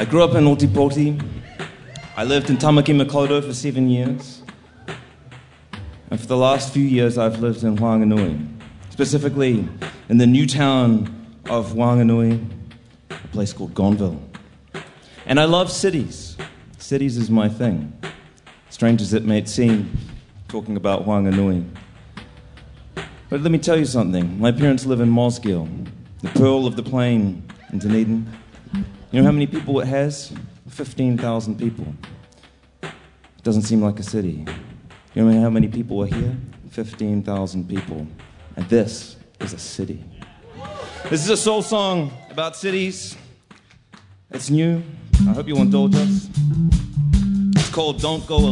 I grew up in Otipoti. I lived in Tamaki Makaurau for 7 years. And for the last few years, I've lived in Whanganui, specifically in the new town of Whanganui, a place called Gonville. And I love cities. Cities is my thing. Strange as it may seem, talking about Whanganui. But let me tell you something. My parents live in Mosgiel, the pearl of the plain in Dunedin. You know how many people it has? 15,000 people. It doesn't seem like a city. You know how many people are here? 15,000 people. And this is a city. This is a soul song about cities. It's new. I hope you'll indulge us. It's called Don't Go Alone.